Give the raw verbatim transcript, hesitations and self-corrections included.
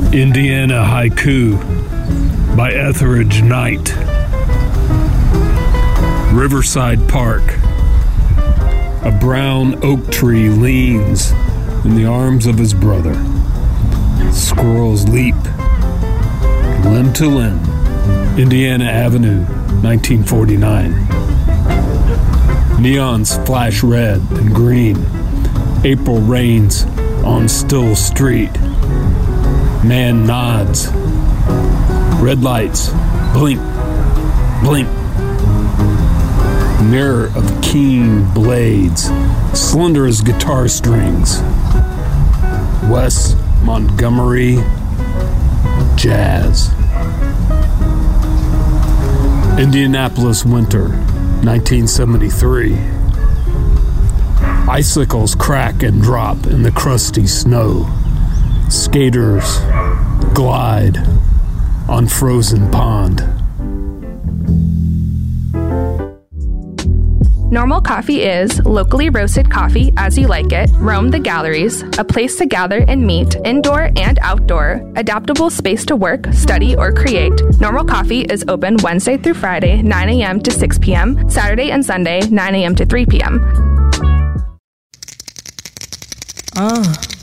Indiana Haiku by Etheridge Knight. Riverside Park. A brown oak tree leans in the arms of his brother. Squirrels leap, limb to limb. Indiana Avenue, nineteen forty-nine. Neons flash red and green. April rains on still street. Man nods. Red lights. Blink. Blink. Mirror of keen blades. Slender as guitar strings. West Montgomery Jazz. Indianapolis winter, nineteen seventy-three. Icicles crack and drop in the crusty snow. Skaters glide on frozen pond. Normal Coffee is locally roasted coffee as you like it, roam the galleries, a place to gather and meet, indoor and outdoor, adaptable space to work, study, or create. Normal Coffee is open Wednesday through Friday, nine a.m. to six p.m., Saturday and Sunday, nine a.m. to three p.m. Ah.